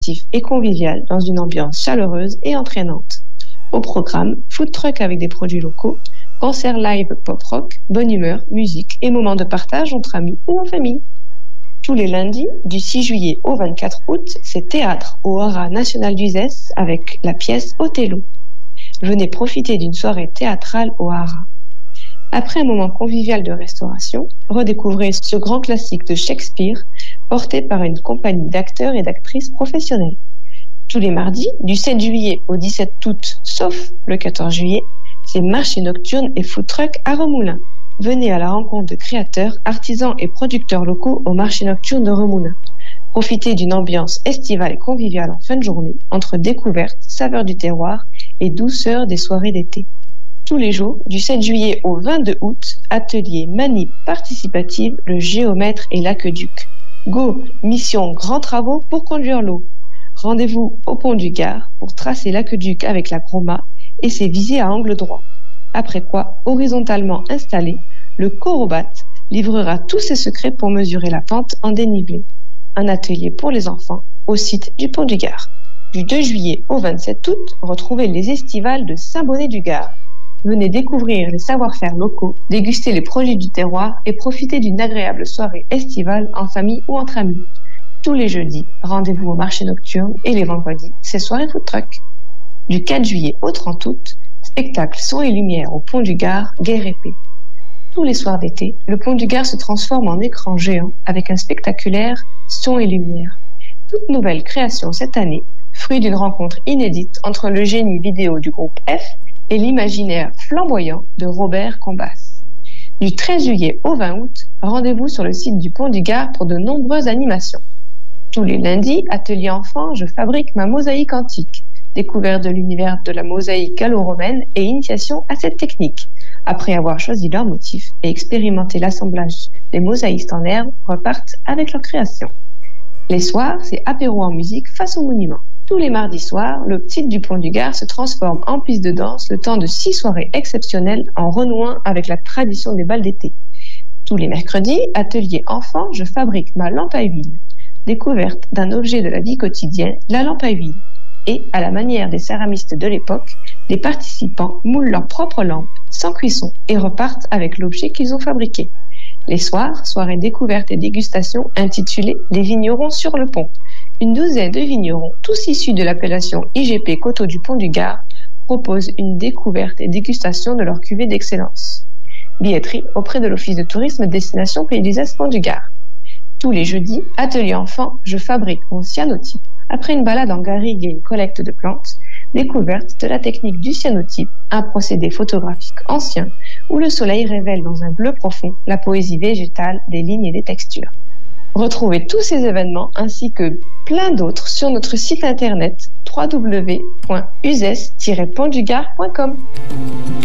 et convivial dans une ambiance chaleureuse et entraînante. Au programme, food truck avec des produits locaux, concerts live pop-rock, bonne humeur, musique et moments de partage entre amis ou en famille. Tous les lundis, du 6 juillet au 24 août, c'est théâtre au Haras National d'Uzès avec la pièce Othello. Venez profiter d'une soirée théâtrale au Haras. Après un moment convivial de restauration, redécouvrez ce grand classique de Shakespeare porté par une compagnie d'acteurs et d'actrices professionnels. Tous les mardis, du 7 juillet au 17 août, sauf le 14 juillet, c'est marché nocturne et food truck à Remoulins. Venez à la rencontre de créateurs, artisans et producteurs locaux au marché nocturne de Remoulins. Profitez d'une ambiance estivale et conviviale en fin de journée, entre découvertes, saveurs du terroir et douceur des soirées d'été. Tous les jours, du 7 juillet au 22 août, atelier manip participative, le géomètre et l'aqueduc. Go, mission grands travaux pour conduire l'eau. Rendez-vous au pont du Gard pour tracer l'aqueduc avec la Groma et ses visées à angle droit. Après quoi, horizontalement installé, le Corobat livrera tous ses secrets pour mesurer la pente en dénivelé. Un atelier pour les enfants au site du pont du Gard. Du 2 juillet au 27 août, retrouvez les estivales de Saint-Bonnet-du-Gard. Venez découvrir les savoir-faire locaux, déguster les produits du terroir et profiter d'une agréable soirée estivale en famille ou entre amis. Tous les jeudis, rendez-vous au marché nocturne et les vendredis, c'est soirée food truck. Du 4 juillet au 30 août, spectacle son et lumière au pont du Gard, guerre épée. Tous les soirs d'été, le pont du Gard se transforme en écran géant avec un spectaculaire son et lumière. Toute nouvelle création cette année, fruit d'une rencontre inédite entre le génie vidéo du groupe F et l'imaginaire flamboyant de Robert Combas. Du 13 juillet au 20 août, rendez-vous sur le site du Pont du Gard pour de nombreuses animations. Tous les lundis, atelier enfant, je fabrique ma mosaïque antique. Découverte de l'univers de la mosaïque gallo-romaine et initiation à cette technique. Après avoir choisi leur motif et expérimenté l'assemblage, les mosaïstes en herbe repartent avec leur création. Les soirs, c'est apéro en musique face au monument. Tous les mardis soirs, le site du Pont du Gard se transforme en piste de danse le temps de 6 soirées exceptionnelles en renouant avec la tradition des bals d'été. Tous les mercredis, atelier enfant, je fabrique ma lampe à huile. Découverte d'un objet de la vie quotidienne, la lampe à huile. Et, à la manière des céramistes de l'époque, les participants moulent leur propre lampe, sans cuisson, et repartent avec l'objet qu'ils ont fabriqué. Les soirs, soirée découverte et dégustation intitulée « Les vignerons sur le pont ». Une douzaine de vignerons, tous issus de l'appellation IGP Coteaux du Pont du Gard, proposent une découverte et dégustation de leur cuvée d'excellence. Billetterie auprès de l'Office de tourisme destination Pays d'Uzès Pont du Gard. Tous les jeudis, atelier enfant, je fabrique mon cyanotype. Après une balade en garrigue et une collecte de plantes, découverte de la technique du cyanotype, un procédé photographique ancien où le soleil révèle dans un bleu profond la poésie végétale des lignes et des textures. Retrouvez tous ces événements ainsi que plein d'autres sur notre site internet www.uzes-pontdugard.com.